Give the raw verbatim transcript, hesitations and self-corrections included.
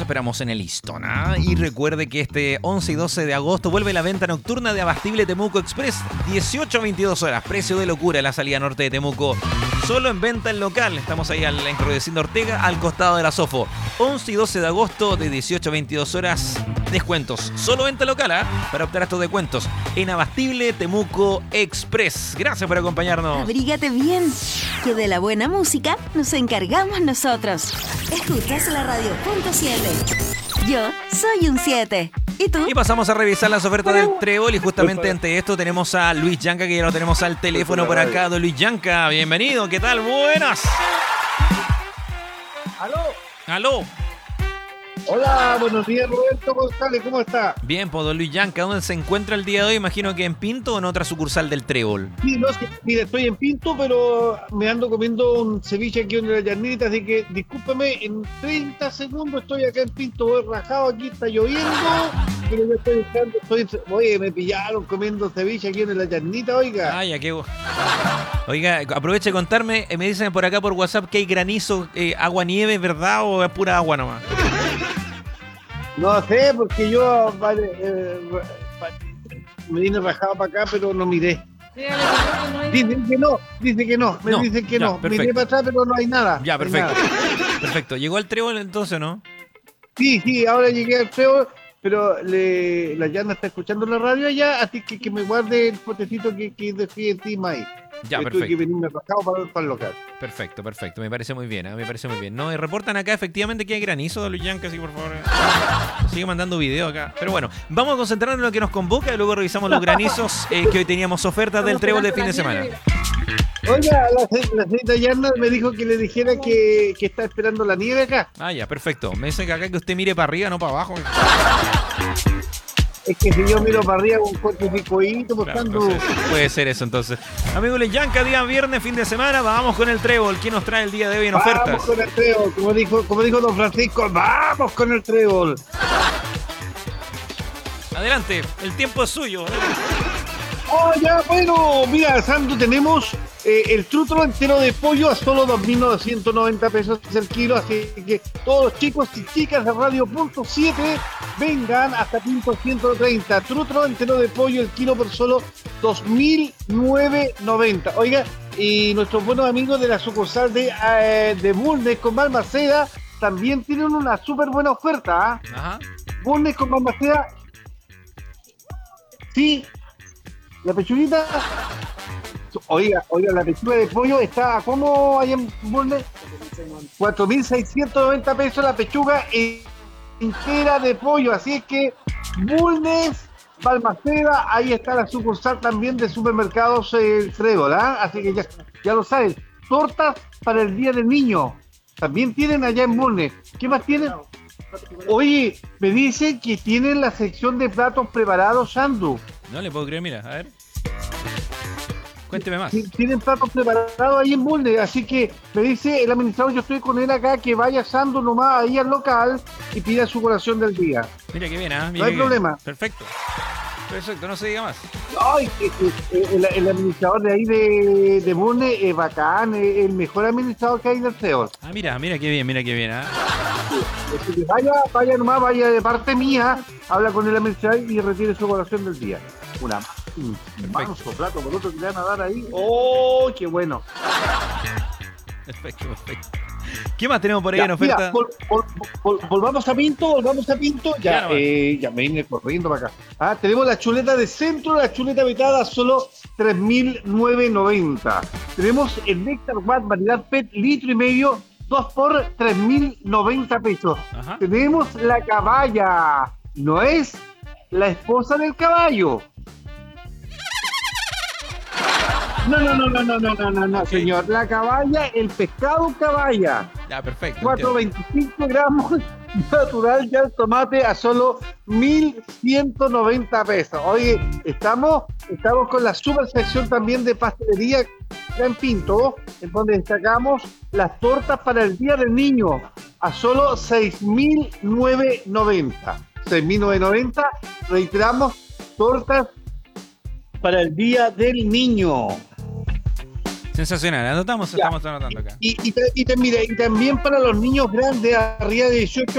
esperamos en el Easton, ¿ah? Y recuerde que este once y doce de agosto vuelve la venta nocturna de Abastible Temuco Express, dieciocho a veintidós horas, precio de locura en la salida norte de Temuco. Solo en venta en local, estamos ahí en la Rudecindo Ortega, al costado de la Sofo. once y doce de agosto de dieciocho a veintidós horas, descuentos. Solo venta local, ¿ah? Para optar a estos descuentos en Abastible Temuco Express. Gracias por acompañarnos. Abrígate bien, que de la buena música nos encargamos nosotros. Escuchas la radio punto siete. Yo soy un siete. ¿Y tú? Y pasamos a revisar las ofertas del Trébol y justamente ante esto tenemos a Luis Yanca, que ya lo tenemos al teléfono por acá. Don Luis Yanca, bienvenido, ¿qué tal? Buenas. ¿Aló? ¿Aló? Hola, buenos días, Roberto González, ¿cómo está? Bien, pues don Luis Yanca, ¿dónde se encuentra el día de hoy? Imagino que en Pinto o en otra sucursal del Trébol. Sí, no, sí, mira, estoy en Pinto, pero me ando comiendo un ceviche aquí en la llanita, así que discúlpame, en treinta segundos estoy acá en Pinto, voy rajado, aquí está lloviendo, pero yo estoy buscando, estoy, oye, me pillaron comiendo ceviche aquí en la llanita, oiga. Ay, qué bu- Oiga, aproveche de contarme, eh, me dicen por acá por WhatsApp que hay granizo, eh, agua nieve, ¿verdad? ¿O es pura agua nomás? No sé, porque yo vale, eh, me vine rajado para acá, pero no miré. Dicen que no, dicen que no, me No, dicen que ya, no. perfecto. Miré para atrás, pero no hay nada. Ya, no hay perfecto. nada. Perfecto. ¿Llegó al Trébol entonces, no? Sí, sí, ahora llegué al feo, pero le, la Yana está escuchando la radio allá, así que que me guarde el potecito que, que decía encima ahí. Ya, Yo perfecto. tuve que venirme rajado para, para el local. Perfecto, perfecto. Me parece muy bien, ¿eh? Me parece muy bien. No, y reportan acá efectivamente que hay granizo, Luis Yanca, así que por favor. eh, Sigue mandando video acá. Pero bueno, vamos a concentrarnos en lo que nos convoca y luego revisamos los granizos eh, que hoy teníamos ofertas del Trébol de fin de semana. Oiga, la, se- la señorita Yana me dijo que le dijera que, que está esperando la nieve acá. Ah, ya, perfecto. Me dice que acá que usted mire para arriba, no para abajo. Es que si yo miro para arriba con un corte picoíto, Claro, buscando... entonces, puede ser eso entonces. Amigo Luis Yanca, día viernes, fin de semana, vamos con el Trébol. ¿Quién nos trae el día de hoy en ofertas? Vamos con el trébol, como dijo, como dijo don Francisco, vamos con el trébol. Adelante, el tiempo es suyo. Oh, ya, bueno, mira, Santo, tenemos eh, el trútolo entero de pollo a solo dos mil novecientos noventa pesos el kilo, así que todos los chicos y chicas de Radio Punto siete vengan hasta Pinto ciento treinta. Trútolo entero de pollo el kilo por solo dos mil novecientos noventa. Oiga, y nuestros buenos amigos de la sucursal de, eh, de Bulnes con Balmaceda también tienen una súper buena oferta, ¿ah? Ajá. Bulnes con Balmaceda, sí. La pechuguita, oiga, oiga, la pechuga de pollo está a ¿cómo hay en Bulnes? cuatro mil seiscientos noventa pesos la pechuga entera de pollo, así es que Bulnes, Balmaceda, ahí está la sucursal también de supermercados eh, Trébol, ¿ah? Así que ya, ya lo sabes, tortas para el Día del Niño, también tienen allá en Bulnes. ¿Qué más tienen? Oye, me dicen que tienen la sección de platos preparados, Sandu. No le puedo creer, mira, a ver. Cuénteme más. Tienen platos preparados ahí en Bulnes, así que me dice el administrador, yo estoy con él acá, que vaya Sandu nomás ahí al local y pida su colación del día. Mira que bien, ¿ah? No hay problema. Perfecto. Perfecto, no se diga más. Ay, eh, eh, el, el administrador de ahí de, de Bulnes es bacán, es el mejor administrador que hay del Trébol. Ah, mira, mira qué bien, mira qué bien, ¿ah? Así que vaya, vaya nomás, vaya de parte mía, habla con el administrador y retire su colación del día. Una un manso plato por otro que le van a dar ahí. ¡Oh, qué bueno! Perfecto, perfecto. ¿Qué más tenemos por ahí Ya, en oferta? mira, vol- vol- vol- volvamos a Pinto, volvamos a Pinto. Ya Ya, nomás. eh, ya me vine corriendo para acá. Ah, tenemos la chuleta de centro, la chuleta vetada, solo tres mil novecientos noventa. Tenemos el Néctar Watt variedad P E T litro y medio, dos por tres mil noventa pesos. Ajá. Tenemos la caballa, no es la esposa del caballo. No, no, no, no, no, no, no, no, no, Ok. señor. La caballa, el pescado caballa. Ya, perfecto. cuatrocientos entiendo. veinticinco gramos natural ya el tomate a solo mil ciento noventa pesos. Oye, estamos, estamos con la super sección también de pastelería acá en Pinto, en donde destacamos las tortas para el Día del Niño a solo seis mil novecientos noventa. seis mil novecientos noventa, reiteramos, tortas para el Día del Niño. Sensacional, anotamos, Ya. estamos anotando acá. Y, y, y, y, mira, y también para los niños grandes arriba de dieciocho